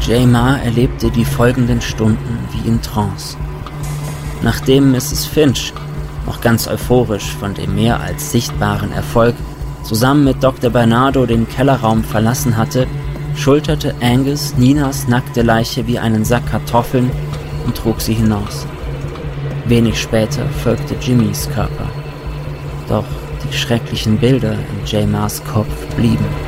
J-Ma erlebte die folgenden Stunden wie in Trance. Nachdem Mrs. Finch, noch ganz euphorisch von dem mehr als sichtbaren Erfolg, zusammen mit Dr. Bernardo den Kellerraum verlassen hatte, schulterte Angus Ninas nackte Leiche wie einen Sack Kartoffeln und trug sie hinaus. Wenig später folgte Jimmys Körper. Doch die schrecklichen Bilder in J-Mas Kopf blieben.